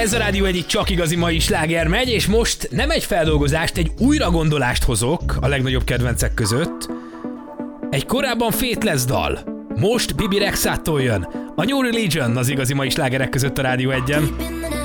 Ez a Rádió egyik csak igazi mai sláger megy, és most nem egy feldolgozást, egy újragondolást hozok a legnagyobb kedvencek között. Egy korábban Faithless dal. Most Bibi Rexától jön. A New Religion az igazi mai slágerek között a Rádió 1-en.